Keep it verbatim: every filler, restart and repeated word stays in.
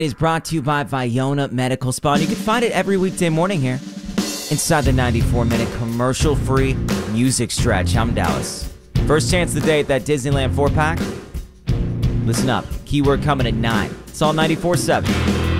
Is brought to you by Viona Medical Spa. And you can find it every weekday morning here inside the ninety-four minute commercial-free music stretch. I'm Dallas. First chance of the day at that Disneyland four pack. Listen up. Keyword coming at nine. It's all ninety-four seven.